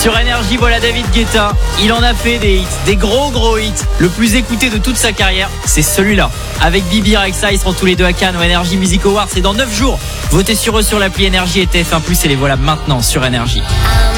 Sur Énergie, voilà David Guetta. Il en a fait des hits, des gros hits. Le plus écouté de toute sa carrière, c'est celui-là. Avec Bibi Rexa, ils seront tous les deux à Cannes au Energy Music Awards. C'est dans 9 jours. Votez sur eux sur l'appli Énergie et TF1+, et les voilà maintenant sur Énergie.